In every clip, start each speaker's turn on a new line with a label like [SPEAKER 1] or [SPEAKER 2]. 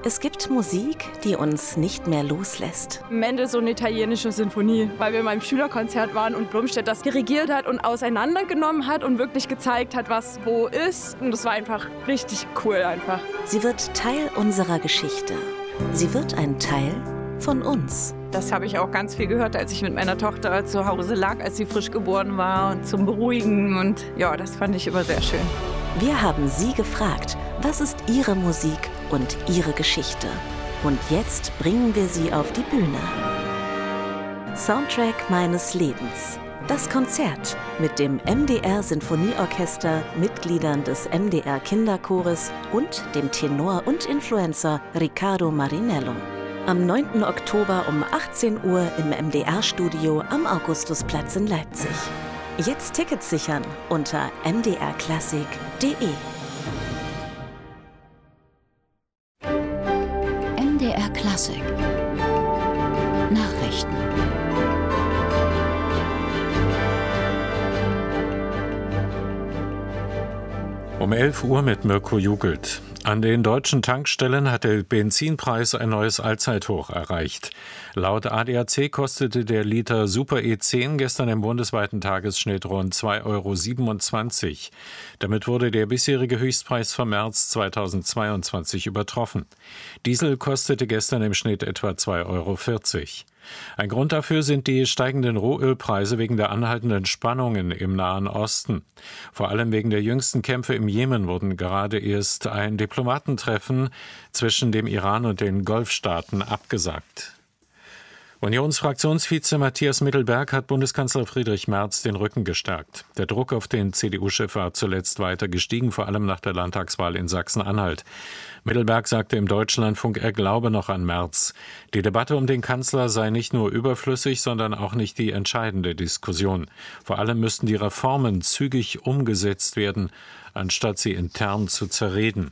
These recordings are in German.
[SPEAKER 1] Es gibt Musik, die uns nicht mehr loslässt.
[SPEAKER 2] Mendelssohn italienische Sinfonie, weil wir mal im Schülerkonzert waren und Blumstedt das dirigiert hat und auseinandergenommen hat und wirklich gezeigt hat, was wo ist. Und das war einfach richtig cool einfach.
[SPEAKER 1] Sie wird Teil unserer Geschichte. Sie wird ein Teil von uns.
[SPEAKER 3] Das habe ich auch ganz viel gehört, als ich mit meiner Tochter zu Hause lag, als sie frisch geboren war und zum Beruhigen. Und ja, das fand ich immer sehr schön.
[SPEAKER 1] Wir haben Sie gefragt, was ist Ihre Musik und Ihre Geschichte? Und jetzt bringen wir sie auf die Bühne. Soundtrack meines Lebens. Das Konzert mit dem MDR Sinfonieorchester, Mitgliedern des MDR Kinderchores und dem Tenor und Influencer Riccardo Marinello. Am 9. Oktober um 18 Uhr im MDR-Studio am Augustusplatz in Leipzig. Jetzt Tickets sichern unter mdrklassik.de.
[SPEAKER 4] MDR Klassik Nachrichten.
[SPEAKER 5] Um 11 Uhr mit Mirko Jugelt. An den deutschen Tankstellen hat der Benzinpreis ein neues Allzeithoch erreicht. Laut ADAC kostete der Liter Super E10 gestern im bundesweiten Tagesschnitt rund 2,27 €. Damit wurde der bisherige Höchstpreis vom März 2022 übertroffen. Diesel kostete gestern im Schnitt etwa 2,40 €. Ein Grund dafür sind die steigenden Rohölpreise wegen der anhaltenden Spannungen im Nahen Osten. Vor allem wegen der jüngsten Kämpfe im Jemen wurden gerade erst ein Diplomatentreffen zwischen dem Iran und den Golfstaaten abgesagt. Unionsfraktionsvize Matthias Mittelberg hat Bundeskanzler Friedrich Merz den Rücken gestärkt. Der Druck auf den CDU-Chef war zuletzt weiter gestiegen, vor allem nach der Landtagswahl in Sachsen-Anhalt. Mittelberg sagte im Deutschlandfunk, er glaube noch an Merz. Die Debatte um den Kanzler sei nicht nur überflüssig, sondern auch nicht die entscheidende Diskussion. Vor allem müssten die Reformen zügig umgesetzt werden, anstatt sie intern zu zerreden.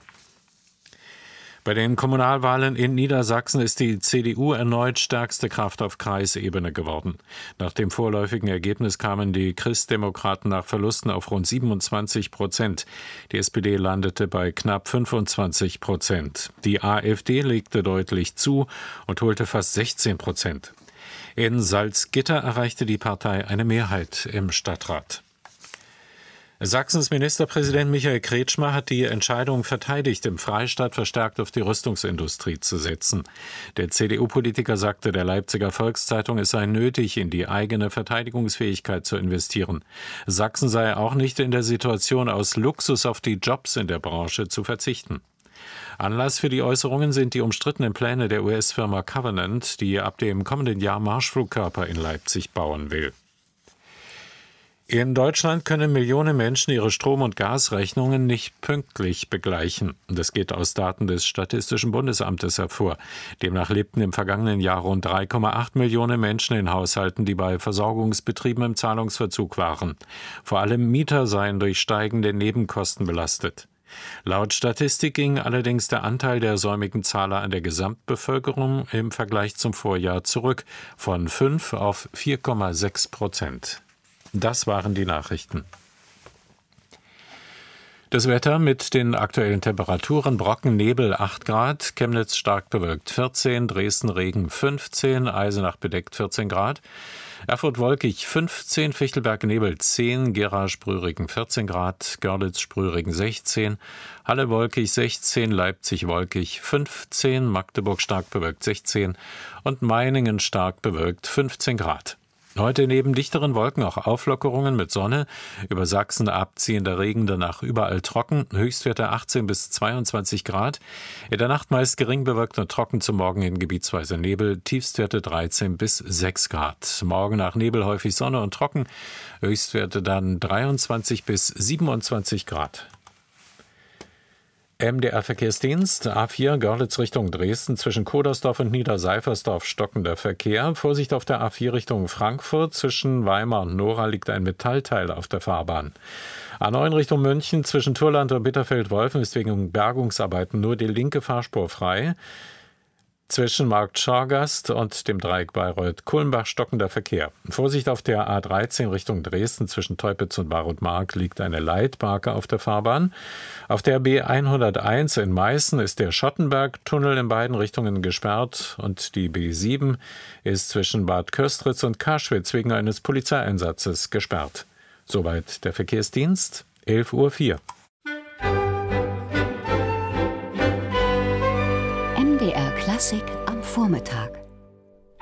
[SPEAKER 5] Bei den Kommunalwahlen in Niedersachsen ist die CDU erneut stärkste Kraft auf Kreisebene geworden. Nach dem vorläufigen Ergebnis kamen die Christdemokraten nach Verlusten auf rund 27%. Die SPD landete bei knapp 25%. Die AfD legte deutlich zu und holte fast 16%. In Salzgitter erreichte die Partei eine Mehrheit im Stadtrat. Sachsens Ministerpräsident Michael Kretschmer hat die Entscheidung verteidigt, im Freistaat verstärkt auf die Rüstungsindustrie zu setzen. Der CDU-Politiker sagte der Leipziger Volkszeitung, es sei nötig, in die eigene Verteidigungsfähigkeit zu investieren. Sachsen sei auch nicht in der Situation, aus Luxus auf die Jobs in der Branche zu verzichten. Anlass für die Äußerungen sind die umstrittenen Pläne der US-Firma Covenant, die ab dem kommenden Jahr Marschflugkörper in Leipzig bauen will. In Deutschland können Millionen Menschen ihre Strom- und Gasrechnungen nicht pünktlich begleichen. Das geht aus Daten des Statistischen Bundesamtes hervor. Demnach lebten im vergangenen Jahr rund 3,8 Millionen Menschen in Haushalten, die bei Versorgungsbetrieben im Zahlungsverzug waren. Vor allem Mieter seien durch steigende Nebenkosten belastet. Laut Statistik ging allerdings der Anteil der säumigen Zahler an der Gesamtbevölkerung im Vergleich zum Vorjahr zurück, von 5 auf 4,6%. Das waren die Nachrichten. Das Wetter mit den aktuellen Temperaturen: Brocken, Nebel 8 Grad, Chemnitz stark bewölkt 14, Dresden Regen 15, Eisenach bedeckt 14 Grad, Erfurt wolkig 15, Fichtelberg Nebel 10, Gera Sprühregen 14 Grad, Görlitz Sprühregen 16, Halle wolkig 16, Leipzig wolkig 15, Magdeburg stark bewölkt 16 und Meiningen stark bewölkt 15 Grad. Heute neben dichteren Wolken auch Auflockerungen mit Sonne, über Sachsen abziehender Regen, danach überall trocken, Höchstwerte 18 bis 22 Grad. In der Nacht meist gering bewölkt und trocken, zum Morgen hin gebietsweise Nebel, Tiefstwerte 13 bis 6 Grad. Morgen nach Nebel häufig Sonne und trocken, Höchstwerte dann 23 bis 27 Grad. MDR-Verkehrsdienst, A4 Görlitz Richtung Dresden, zwischen Kodersdorf und Niederseifersdorf stockender Verkehr. Vorsicht auf der A4 Richtung Frankfurt, zwischen Weimar und Nora liegt ein Metallteil auf der Fahrbahn. A9 Richtung München, zwischen Turland und Bitterfeld-Wolfen ist wegen Bergungsarbeiten nur die linke Fahrspur frei. Zwischen Markt Schorgast und dem Dreieck Bayreuth-Kulmbach stockender Verkehr. Vorsicht auf der A13 Richtung Dresden zwischen Teupitz und Barutmark liegt eine Leitmarke auf der Fahrbahn. Auf der B101 in Meißen ist der Schottenbergtunnel in beiden Richtungen gesperrt und die B7 ist zwischen Bad Köstritz und Kaschwitz wegen eines Polizeieinsatzes gesperrt. Soweit der Verkehrsdienst, 11:04 Uhr.
[SPEAKER 4] MDR Klassik am Vormittag.